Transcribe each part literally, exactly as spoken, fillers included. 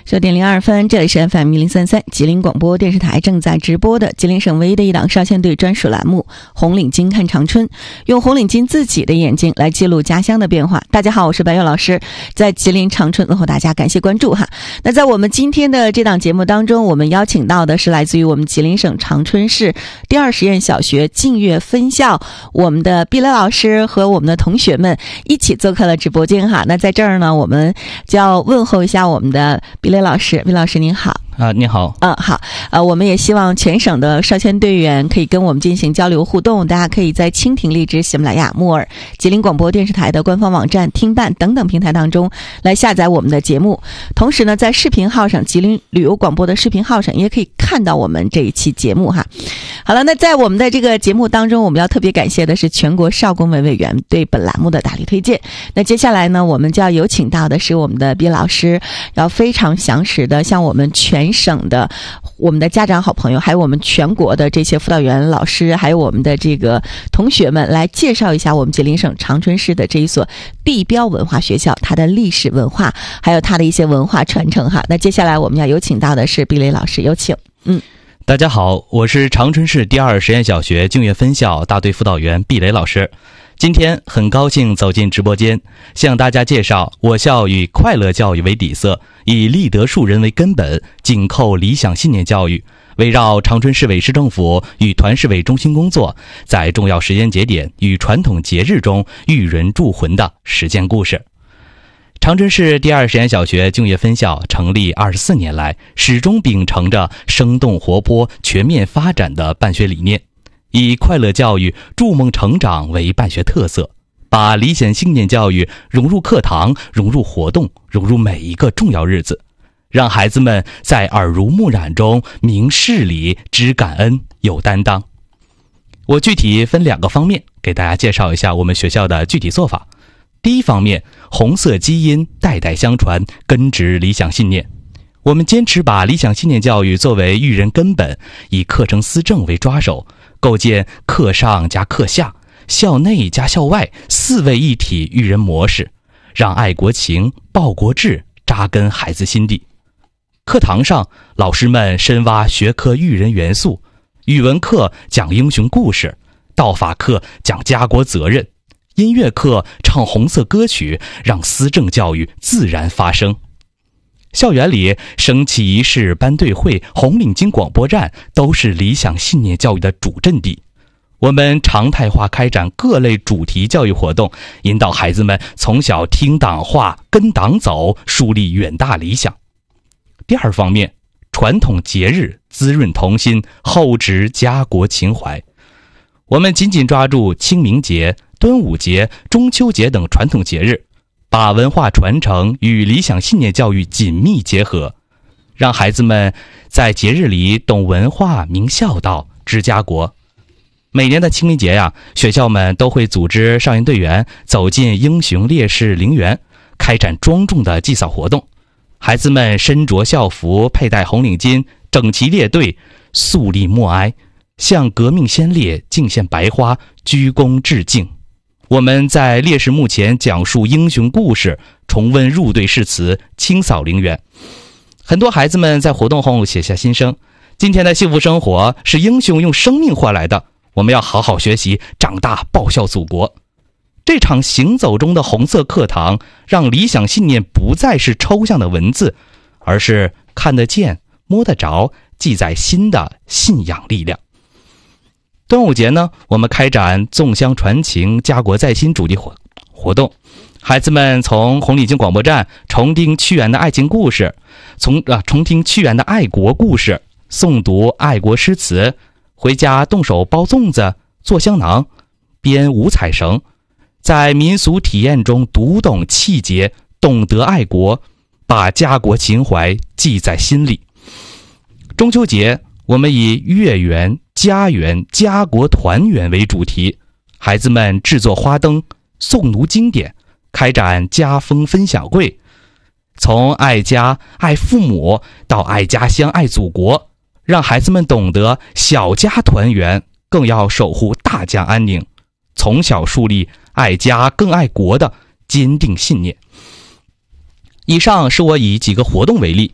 九点零二分，这里是 F M 一零三三吉林广播电视台正在直播的吉林省唯一的一档少先队专属栏目《红领巾看长春》，用红领巾自己的眼睛来记录家乡的变化。大家好，我是白月老师，在吉林长春问候大家，感谢关注哈。那在我们今天的这档节目当中，我们邀请到的是来自于我们吉林省长春市第二实验小学净月分校我们的毕雷老师和我们的同学们一起做客了直播间哈。那在这儿呢，我们就要问候一下我们的毕雷老师。毕老师您好。 啊，你好。 嗯，好。呃，我们也希望全省的少先队员可以跟我们进行交流互动，大家可以在蜻蜓、荔枝、喜马拉雅、木耳、吉林广播电视台的官方网站、听办等等平台当中来下载我们的节目。同时呢，在视频号上，吉林旅游广播的视频号上也可以看到我们这一期节目哈。好了，那在我们的这个节目当中，我们要特别感谢的是全国少工委委员对本栏目的大力推荐。那接下来呢，我们就要有请到的是我们的毕老师，要非常详实的向我们全省的我们的家长好朋友，还有我们全国的这些辅导员老师，还有我们的这个同学们来介绍一下我们吉林省长春市的这一所地标文化学校，它的历史文化还有它的一些文化传承哈。那接下来我们要有请到的是毕雷老师，有请。嗯， 大家好，我是长春市第二实验小学净月分校大队辅导员毕雷老师。今天很高兴走进直播间，向大家介绍我校以快乐教育为底色，以立德树人为根本，紧扣理想信念教育，围绕长春市委市政府与团市委中心工作，在重要时间节点与传统节日中育人铸魂的实践故事。长春市第二实验小学净月分校成立二十四年来，始终秉承着生动活泼、全面发展的办学理念，以快乐教育、筑梦成长为办学特色，把理想信念教育融入课堂、融入活动、融入每一个重要日子，让孩子们在耳濡目染中明事理、知感恩、有担当。我具体分两个方面给大家介绍一下我们学校的具体做法。第一方面，红色基因代代相传，根植理想信念。我们坚持把理想信念教育作为育人根本，以课程思政为抓手，构建课上加课下、校内加校外四位一体育人模式，让爱国情、报国志扎根孩子心底。课堂上，老师们深挖学科育人元素，语文课讲英雄故事，道法课讲家国责任，音乐课唱红色歌曲，让思政教育自然发生。校园里，升旗仪式、班队会、红领巾广播站都是理想信念教育的主阵地。我们常态化开展各类主题教育活动，引导孩子们从小听党话、跟党走，树立远大理想。第二方面，传统节日滋润童心，厚植家国情怀。我们紧紧抓住清明节、端午节、中秋节等传统节日，把文化传承与理想信念教育紧密结合，让孩子们在节日里懂文化、明孝道、知家国。每年的清明节呀、啊，学校们都会组织少先队员走进英雄烈士陵园，开展庄重的祭扫活动。孩子们身着校服，佩戴红领巾，整齐列队，肃立默哀，向革命先烈敬献白花，鞠躬致敬。我们在烈士墓前讲述英雄故事，重温入队誓词，清扫陵园。很多孩子们在活动后写下心声：今天的幸福生活是英雄用生命换来的，我们要好好学习，长大报效祖国。这场行走中的红色课堂，让理想信念不再是抽象的文字，而是看得见、摸得着、记在心的信仰力量。端午节呢，我们开展粽香传情、家国在心主题活活动，孩子们从红领巾广播站重听屈原的爱情故事，从啊重听屈原的爱国故事，诵读爱国诗词，回家动手包粽子、做香囊、编五彩绳，在民俗体验中读懂气节，懂得爱国，把家国情怀记在心里。中秋节，我们以月圆、家园、家国团圆为主题，孩子们制作花灯、诵读经典，开展家风分享会，从爱家、爱父母到爱家乡、爱祖国，让孩子们懂得小家团圆，更要守护大家安宁，从小树立爱家更爱国的坚定信念。以上是我以几个活动为例，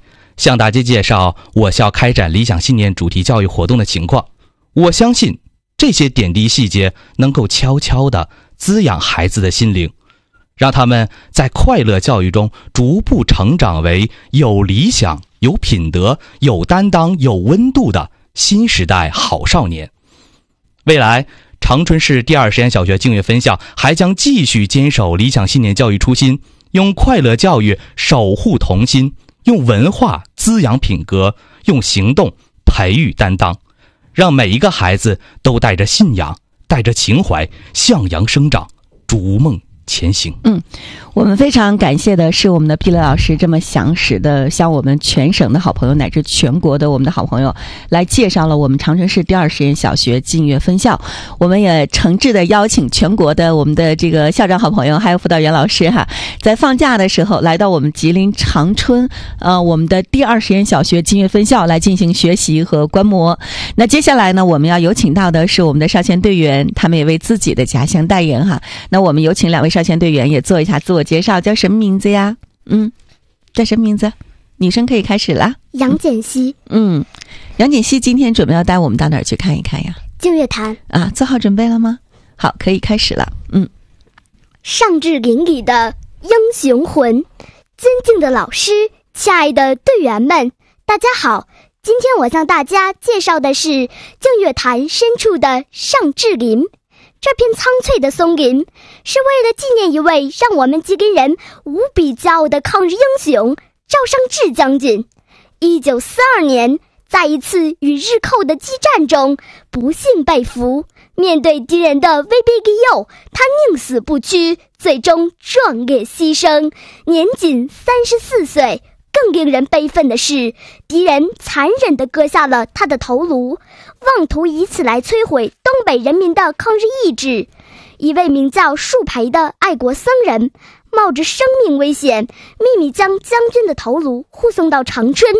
向大家介绍我校开展理想信念主题教育活动的情况。我相信这些点滴细节能够悄悄地滋养孩子的心灵，让他们在快乐教育中逐步成长为有理想、有品德、有担当、有温度的新时代好少年。未来，长春市第二实验小学净月分校还将继续坚守理想信念教育初心，用快乐教育守护童心，用文化滋养品格，用行动培育担当，让每一个孩子都带着信仰，带着情怀，向阳生长，逐梦前行。 嗯，我们非常感谢的是我们的毕乐老师这么详实的向我们全省的好朋友乃至全国的我们的好朋友来介绍了我们长春市第二实验小学净月分校。我们也诚挚的邀请全国的我们的这个校长好朋友还有辅导员老师哈，在放假的时候来到我们吉林长春呃我们的第二实验小学净月分校来进行学习和观摩。那接下来呢，我们要有请到的是我们的少先队员，他们也为自己的家乡代言哈。那我们有请两位少先队员也做一下自我介绍，叫什么名字呀？嗯，叫什么名字？女生可以开始啦。 杨简熙。 嗯，杨简熙今天准备要带我们到哪儿去看一看呀？ 净月潭啊，做好准备了吗？好，可以开始了。嗯， 上至邻里的英雄魂，尊敬的老师，亲爱的队员们，大家好。今天我向大家介绍的是净月潭深处的上至林。这片苍翠的松林是为了纪念一位让我们吉林人无比骄傲的抗日英雄赵尚志将军。一九四二年，在一次与日寇的激战中不幸被俘，面对敌人的威逼利诱，他宁死不屈，最终壮烈牺牲，年仅三十四岁。更令人悲愤的是，敌人残忍地割下了他的头颅，妄图以此来摧毁东北人民的抗日意志。一位名叫树培的爱国僧人冒着生命危险，秘密将将军的头颅护送到长春，